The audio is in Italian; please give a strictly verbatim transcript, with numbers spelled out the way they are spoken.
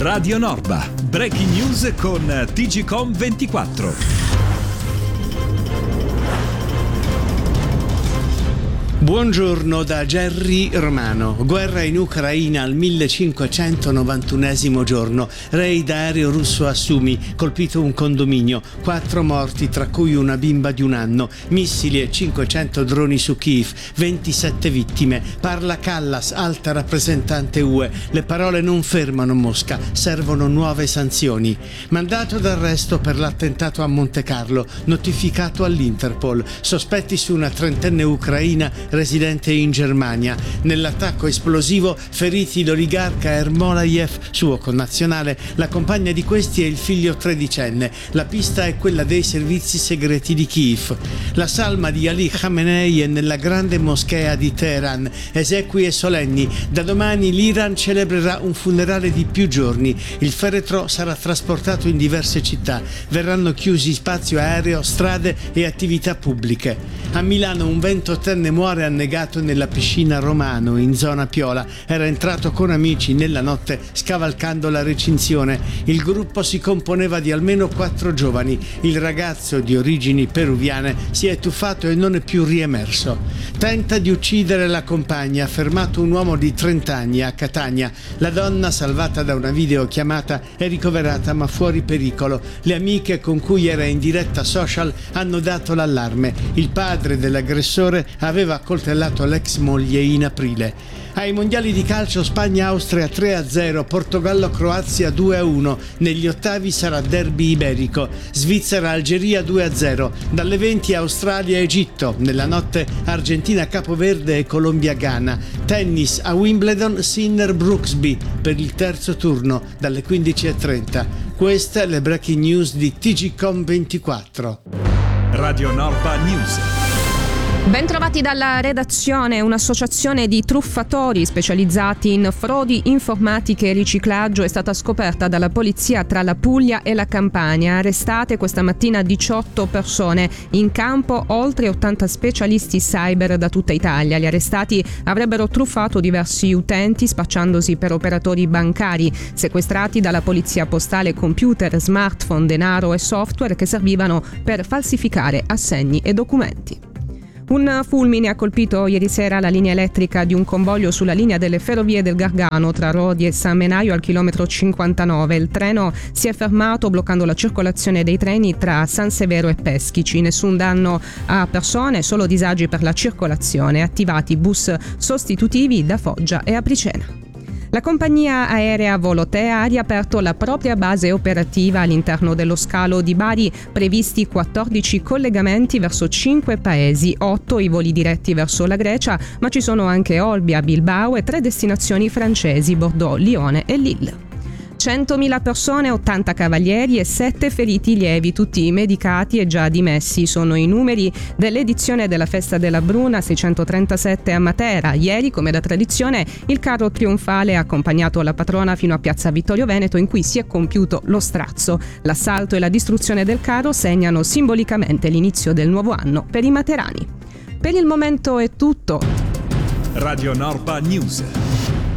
Radio Norba, breaking news con T G Com ventiquattro. Buongiorno da Gerry Romano. Guerra in Ucraina al millecinquecentonovantunesimo giorno. Raid aereo russo a Sumi, colpito un condominio, quattro morti tra cui una bimba di un anno, missili e cinquecento droni su Kiev, ventisette vittime. Parla Callas, alta rappresentante U E. Le parole non fermano Mosca, servono nuove sanzioni. Mandato d'arresto per l'attentato a Montecarlo, notificato all'Interpol. Sospetti su una trentenne ucraina residente in Germania. Nell'attacco esplosivo feriti l'oligarca Ermolayev, suo connazionale, la compagna di questi e il figlio tredicenne. La pista è quella dei servizi segreti di Kiev. La salma di Ali Khamenei è nella grande moschea di Teheran. Esequie solenni. Da domani l'Iran celebrerà un funerale di più giorni. Il feretro sarà trasportato in diverse città. Verranno chiusi spazio aereo, strade e attività pubbliche. A Milano un ventottenne muore annegato nella piscina Romano in zona Piola. Era entrato con amici nella notte scavalcando la recinzione. Il gruppo si componeva di almeno quattro giovani. Il ragazzo di origini peruviane si è tuffato e non è più riemerso. Tenta di uccidere la compagna, fermato un uomo di trenta anni a Catania. La donna, salvata da una videochiamata, è ricoverata ma fuori pericolo. Le amiche con cui era in diretta social hanno dato l'allarme. Il padre dell'aggressore aveva accoltellato l'ex moglie in aprile. Ai mondiali di calcio Spagna-Austria tre a zero, Portogallo-Croazia due a uno, negli ottavi sarà derby iberico, Svizzera-Algeria due a zero, dalle venti Australia-Egitto, nella notte Argentina-Capoverde e Colombia-Ghana, tennis a Wimbledon Sinner-Brooksby per il terzo turno dalle quindici e trenta. Queste le breaking news di T G Com ventiquattro. Radio Norba News. Ben trovati dalla redazione. Un'associazione di truffatori specializzati in frodi informatiche e riciclaggio è stata scoperta dalla polizia tra la Puglia e la Campania. Arrestate questa mattina diciotto persone, in campo oltre ottanta specialisti cyber da tutta Italia. Gli arrestati avrebbero truffato diversi utenti spacciandosi per operatori bancari, sequestrati dalla polizia postale computer, smartphone, denaro e software che servivano per falsificare assegni e documenti. Un fulmine ha colpito ieri sera la linea elettrica di un convoglio sulla linea delle ferrovie del Gargano tra Rodi e San Menaio al chilometro cinquantanove. Il treno si è fermato bloccando la circolazione dei treni tra San Severo e Peschici. Nessun danno a persone, solo disagi per la circolazione. Attivati bus sostitutivi da Foggia e Apricena. La compagnia aerea Volotea ha riaperto la propria base operativa all'interno dello scalo di Bari, previsti quattordici collegamenti verso cinque paesi, otto i voli diretti verso la Grecia, ma ci sono anche Olbia, Bilbao e tre destinazioni francesi, Bordeaux, Lione e Lille. centomila persone, ottanta cavalieri e sette feriti lievi, tutti medicati e già dimessi. Sono i numeri dell'edizione della Festa della Bruna seicentotrentasette a Matera. Ieri, come da tradizione, il carro trionfale ha accompagnato la patrona fino a Piazza Vittorio Veneto, in cui si è compiuto lo strazzo. L'assalto e la distruzione del carro segnano simbolicamente l'inizio del nuovo anno per i materani. Per il momento è tutto. Radio Norba News.